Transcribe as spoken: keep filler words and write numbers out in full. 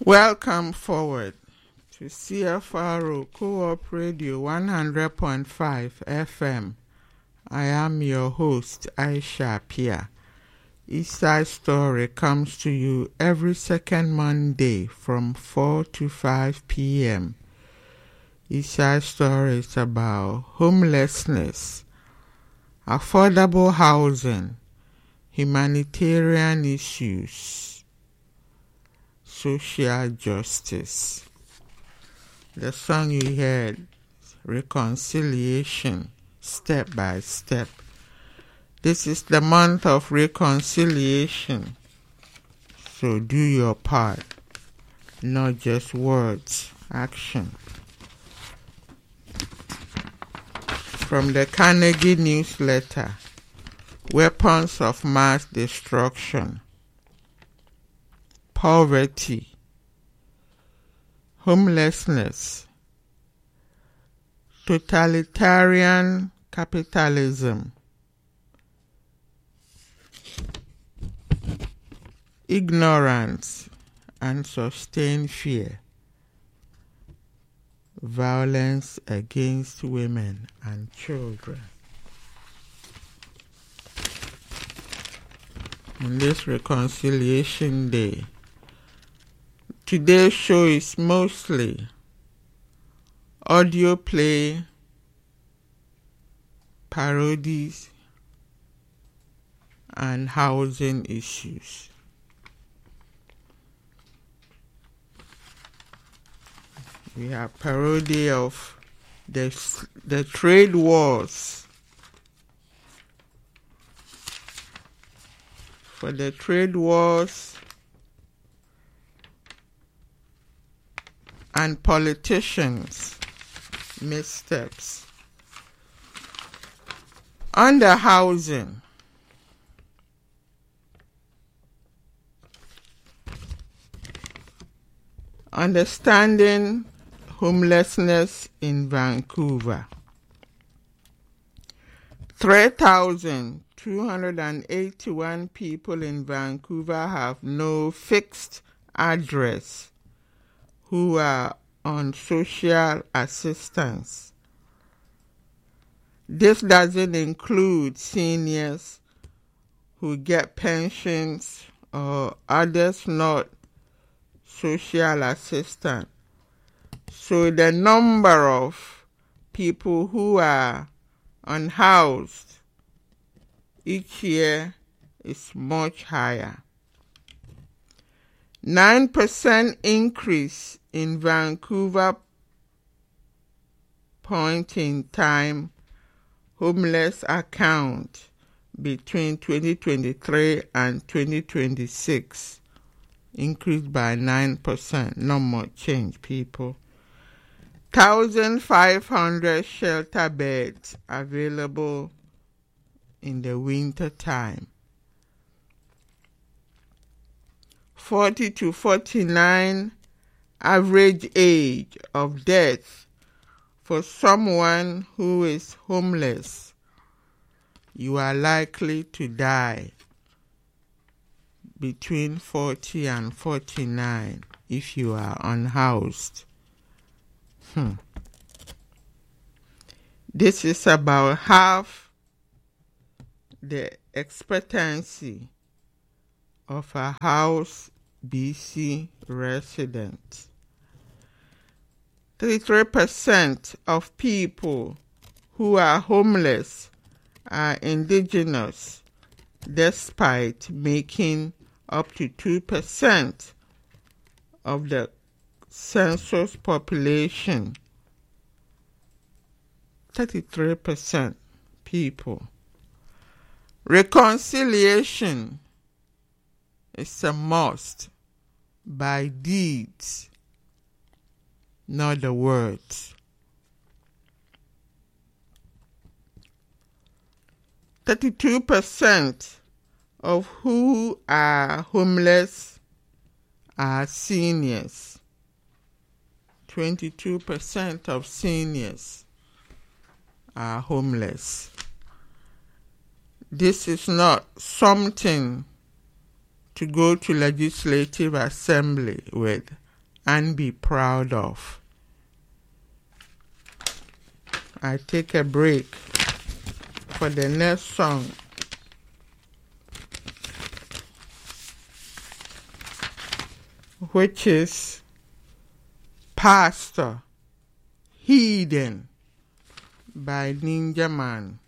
Welcome forward to C F R O Co-op Radio one hundred point five F M. I am your host, Aisha Pia. East Side Story comes to you every second Monday from four to five p.m. East Side Story is about homelessness, affordable housing, humanitarian issues, social justice. The song you heard, Reconciliation, Step by Step. This is the month of reconciliation, so do your part, not just words, action. From the Carnegie newsletter, Weapons of Mass Destruction, Poverty, Homelessness, Totalitarian Capitalism, Ignorance and Sustained Fear, Violence against Women and Children. On this Reconciliation Day, today's show is mostly audio play, parodies, and housing issues. We have parody of the, the trade wars. For the trade wars and politicians' missteps. Under housing, understanding homelessness in Vancouver. three thousand two hundred eighty-one people in Vancouver have no fixed address who are on social assistance. This doesn't include seniors who get pensions or others not social assistance. So the number of people who are unhoused each year is much higher. nine percent increase in Vancouver point in time homeless account between twenty twenty-three and twenty twenty-six. Increased by nine percent. Not much change, people. one thousand five hundred shelter beds available in the winter time. forty to forty-nine average age of death for someone who is homeless. You are likely to die between forty and forty-nine if you are unhoused. Hmm. This is about half the expectancy of a House B C resident. thirty-three percent of people who are homeless are indigenous, despite making up to two percent of the census population. thirty-three percent people. Reconciliation is a must by deeds, not the words. thirty-two percent of who are homeless are seniors. twenty-two percent of seniors are homeless. This is not something to go to legislative assembly with. and be proud of. I take a break for the next song, which is Pastor Hidden by Ninja Man.